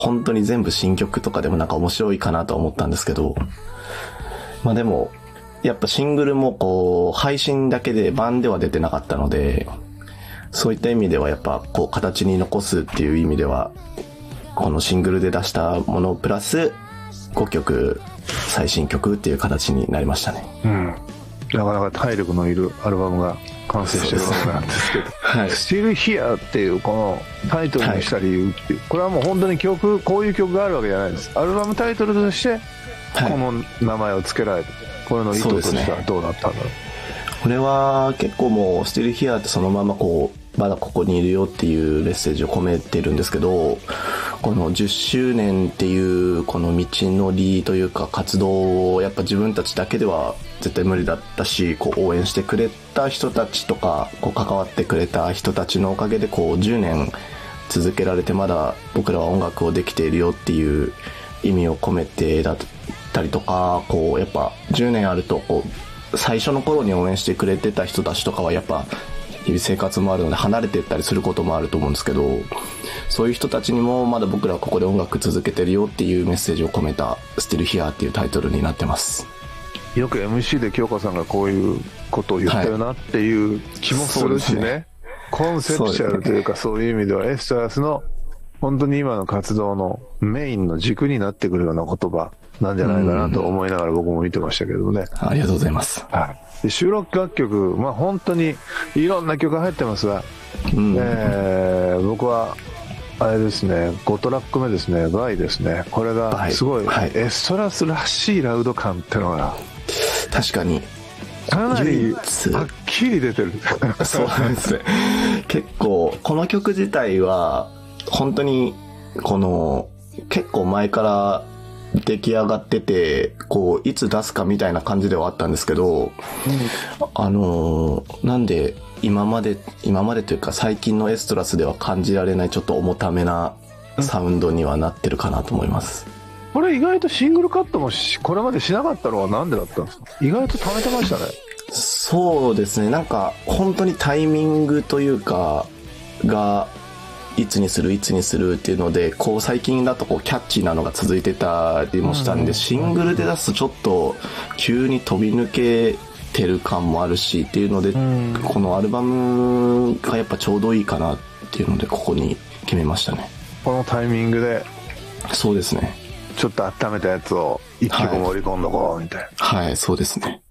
本当に全部新曲とかでもなんか面白いかなと思ったんですけど、まあでも、やっぱシングルもこう、配信だけで版では出てなかったので、そういった意味ではやっぱこう、形に残すっていう意味では、このシングルで出したものプラス5曲最新曲っていう形になりましたね。 うん。なかなか体力のいるアルバムが完成してるわけなんですけど、 はい、 Still Here っていうこのタイトルにした理由っていう、これはもう本当に曲、こういう曲があるわけじゃないです。アルバムタイトルとしてこの名前を付けられる、これの意図としてはどうだったんだろう。 これは結構もう Still Here ってそのままこうまだここにいるよっていうメッセージを込めてるんですけど、この10周年っていうこの道のりというか活動をやっぱ自分たちだけでは絶対無理だったし、こう応援してくれた人たちとかこう関わってくれた人たちのおかげでこう10年続けられて、まだ僕らは音楽をできているよっていう意味を込めてだったりとか、こうやっぱ10年あるとこう最初の頃に応援してくれてた人たちとかはやっぱ日々生活もあるので離れていったりすることもあると思うんですけど、そういう人たちにもまだ僕らはここで音楽続けてるよっていうメッセージを込めた Still Here っていうタイトルになってます。 よく MC で京香さんがこういうことを言ったよなっていう気もするしね、はい、コンセプチュアルというかそういう意味ではエストラスの本当に今の活動のメインの軸になってくるような言葉なんじゃないかなと思いながら僕も見てましたけどね。 ありがとうございます。 はい、で収録楽曲、まあ本当にいろんな曲が入ってますが、僕はあれですね、5トラック目ですね、バイですね。これがすごい、はい、エストラスらしいラウド感ってのが確かにかなりはっきり出てる。 そうですね。結構この曲自体は本当にこの結構前から出来上がってて、こういつ出すかみたいな感じではあったんですけど、なんで今までというか最近のエストラスでは感じられないちょっと重ためなサウンドにはなってるかなと思います。 これ意外とシングルカットもこれまでしなかったのはなんでだったんですか？意外と溜めてましたね。 そうですね、なんか本当にタイミングというかがいつにするっていうので、こう最近だとこうキャッチーなのが続いてたりもしたんで、シングルで出すとちょっと急に飛び抜けてる感もあるしっていうので、このアルバムがやっぱちょうどいいかなっていうのでここに決めましたね。 このタイミングでそうですね、 ちょっと温めたやつを一曲盛り込んどこうみたいな。 はい、はい、そうですね。